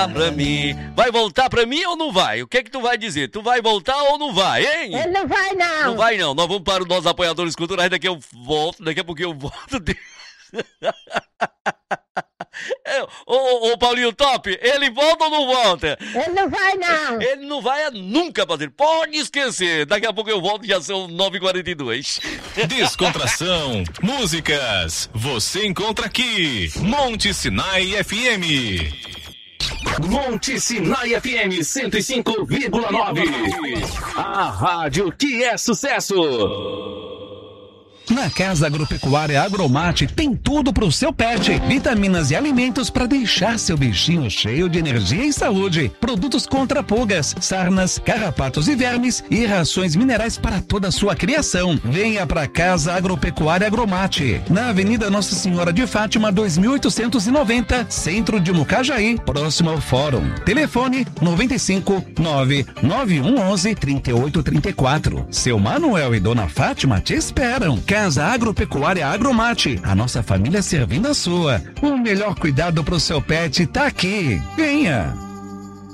voltar pra mim. Vai voltar pra mim ou não vai? O que é que tu vai dizer? Tu vai voltar ou não vai, hein? Ele não vai, não. Não vai, não. Nós vamos para os nossos apoiadores culturais. Daqui a pouquinho eu volto. Ô, Paulinho Top, ele volta ou não volta? Ele não vai, não. Ele não vai nunca, parceiro. Pode esquecer. Daqui a pouco eu volto, já são 9h42. Descontração, músicas, você encontra aqui. Monte Sinai FM. Monte Sinai FM 105,9. A rádio que é sucesso. Na Casa Agropecuária Agromate tem tudo pro seu pet. Vitaminas e alimentos para deixar seu bichinho cheio de energia e saúde. Produtos contra pulgas, sarnas, carrapatos e vermes e rações minerais para toda a sua criação. Venha pra Casa Agropecuária Agromate, na Avenida Nossa Senhora de Fátima, 2890, Centro de Mucajaí, próximo ao Fórum. Telefone 95 99111 3834. Seu Manuel e Dona Fátima te esperam. Casa Agropecuária Agromate, a nossa família servindo a sua. O melhor cuidado pro seu pet tá aqui. Venha!